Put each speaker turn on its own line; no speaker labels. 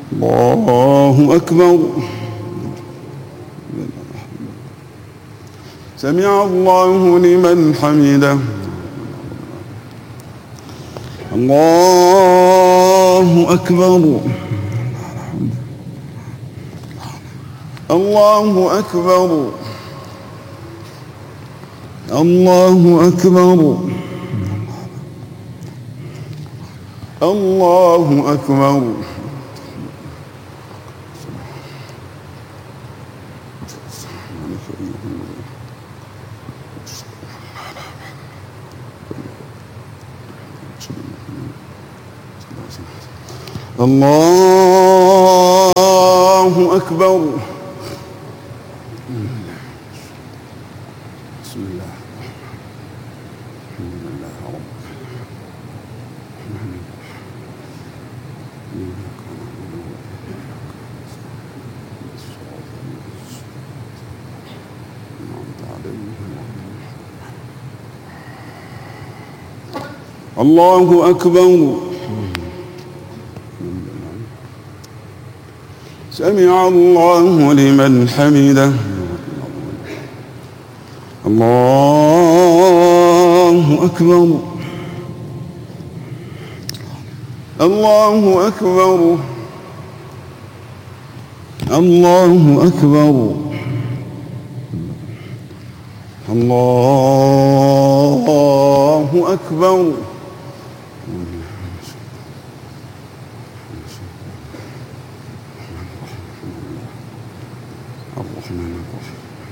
الله أكبر. سمع الله لمن حمده. الله أكبر. الله أكبر. الله أكبر. الله أكبر. الله أكبر. بسم الله. الحمد لله رب العالمين. الله أكبر. سمع الله لمن حمده. الله أكبر. الله أكبر. الله أكبر. الله أكبر.